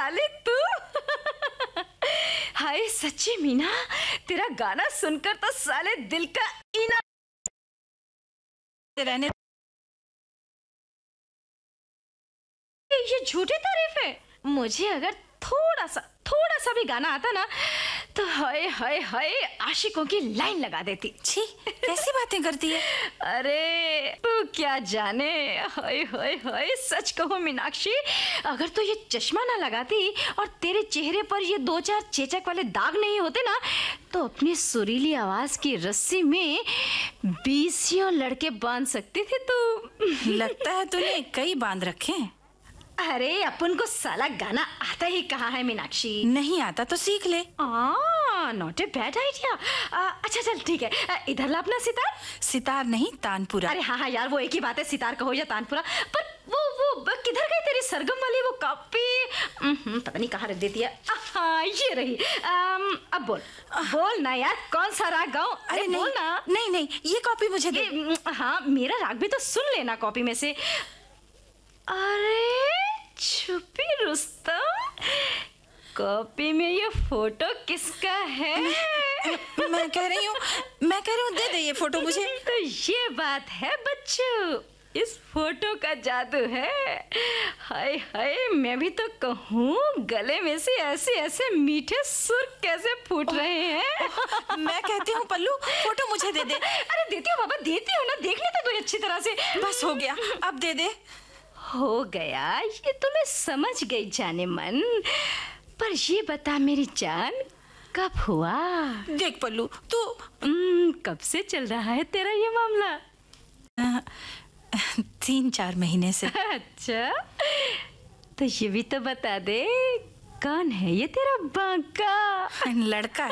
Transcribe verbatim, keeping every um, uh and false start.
साले तू। हाय सच्ची मीना, तेरा गाना सुनकर तो साले दिल का इना रहने। ये झूठी तारीफ है। मुझे अगर थोड़ा सा थोड़ा सा भी गाना आता ना तो हाय हाय हाय आशिकों की लाइन लगा देती। छी, कैसी बातें करती है। अरे तू क्या जाने। हाय हाय हाय सच कहो मीनाक्षी, अगर तो ये चश्मा ना लगाती और तेरे चेहरे पर ये दो चार चेचक वाले दाग नहीं होते ना तो अपनी सुरीली आवाज की रस्सी में बीसियों लड़के बांध सकती थी तू। लगता है तूने कई बांध रखे। अरे अपन को साला गाना आता ही कहाँ है मीनाक्षी। नहीं आता तो सीख ले। Not a bad idea. अच्छा चल ठीक है, इधर ला अपना सितार। सितार नहीं, तानपुरा। अरे हाँ हाँ यार, वो एक ही बात है, सितार कहो या तानपुरा। पर वो वो किधर गई तेरी सरगम वाली वो कॉपी? पता नहीं कहाँ रख देती है। हाँ ये रही। आम, अब बोल बोल ना यार, कौन सा राग गाऊं? अरे नहीं, बोल ना। नहीं नहीं ये कॉपी मुझे दे। हाँ मेरा राग भी तो सुन लेना कॉपी में से। अरे छुपी रुस्तम, कॉपी में ये फोटो किसका है? मैं, मैं कह रही हूँ मैं कह रही हूँ दे दे ये फोटो मुझे। तो ये बात है बच्चों, इस फोटो का जादू है। हाय हाय, मैं भी तो कहूँ गले में से ऐसे ऐसे मीठे सुर कैसे फूट रहे हैं। मैं कहती हूँ पल्लू फोटो मुझे दे दे। अरे देती हूँ बाबा, देती हूँ ना, देख लेते तो अच्छी तरह से। बस हो गया, अब दे दे। हो गया, ये तो मैं समझ गई जाने मन। पर ये बता मेरी जान, कब हुआ? देख पल्लू तू कब से चल रहा है तेरा ये मामला? आ, तीन चार महीने से। अच्छा तो ये भी तो बता दे, कौन है ये तेरा बांका? लड़का